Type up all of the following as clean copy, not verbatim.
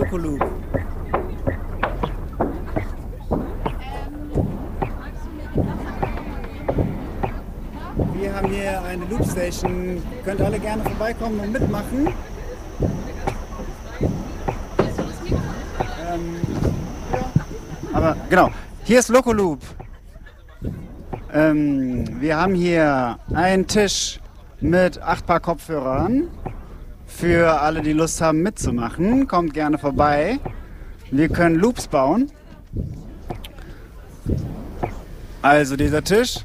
Loop. Wir haben hier eine Loopstation. Könnt alle gerne vorbeikommen und mitmachen. Aber genau, hier ist Loop. Wir haben hier einen Tisch mit 8 Paar Kopfhörern. Für alle, die Lust haben mitzumachen, kommt gerne vorbei. Wir können Loops bauen. Also dieser Tisch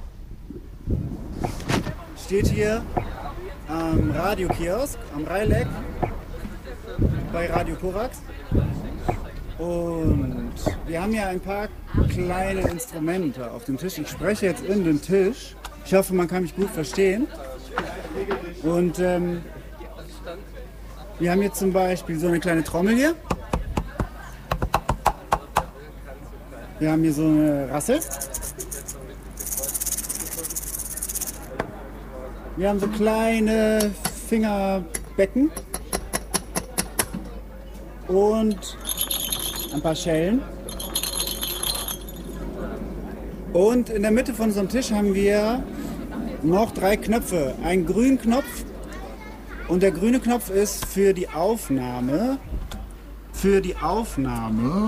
steht hier am Radiokiosk, am Raileck bei Radio Korax. Und wir haben hier ein paar kleine Instrumente auf dem Tisch. Ich spreche jetzt in den Tisch. Ich hoffe, man kann mich gut verstehen. Und wir haben jetzt zum Beispiel so eine kleine Trommel hier. Wir haben hier so eine Rassel. Wir haben so kleine Fingerbecken. Und ein paar Schellen. Und in der Mitte von unserem Tisch haben wir noch 3 Knöpfe. Einen grünen Knopf. Und der grüne Knopf ist für die Aufnahme. Für die Aufnahme.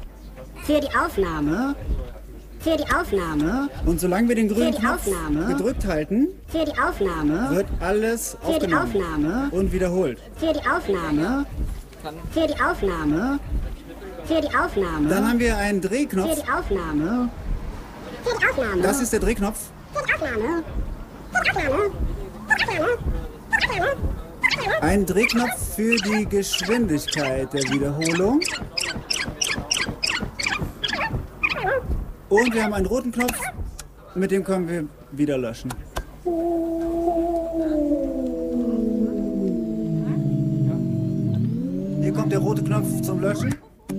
Und solange wir den grünen Knopf gedrückt halten, wird alles aufgenommen und wiederholt. Dann haben wir einen Drehknopf. Das ist der Drehknopf. Ein Drehknopf für die Geschwindigkeit der Wiederholung. Und wir haben einen roten Knopf, mit dem können wir wieder löschen. Hier kommt der rote Knopf zum Löschen.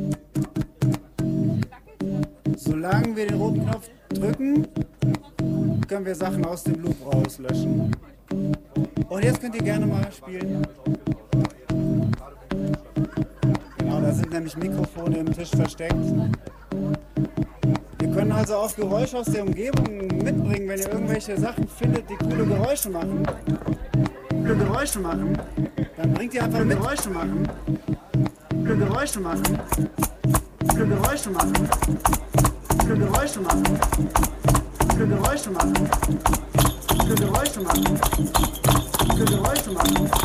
Solange wir den roten Knopf drücken, können wir Sachen aus dem Loop rauslöschen. Und jetzt könnt ihr gerne mal spielen. Genau, da sind nämlich Mikrofone im Tisch versteckt. Wir können also auch Geräusche aus der Umgebung mitbringen, wenn ihr irgendwelche Sachen findet, die coole Geräusche machen. Dann bringt ihr einfach Geräusche machen. Für Geräusche machen.